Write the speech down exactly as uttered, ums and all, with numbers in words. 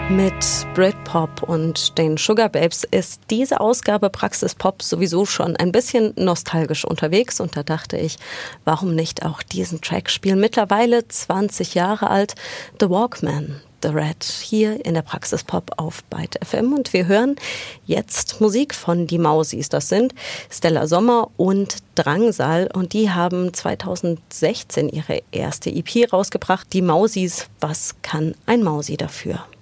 Mit Britpop und den Sugababes ist diese Ausgabe Praxis Pop sowieso schon ein bisschen nostalgisch unterwegs. Und da dachte ich, warum nicht auch diesen Track spielen? Mittlerweile zwanzig Jahre alt, The Walkman, The Red, hier in der Praxis Pop auf Byte F M. Und wir hören jetzt Musik von Die Mausis. Das sind Stella Sommer und Drangsal. Und die haben zweitausendsechzehn ihre erste E P rausgebracht. Die Mausis, was kann ein Mausi dafür?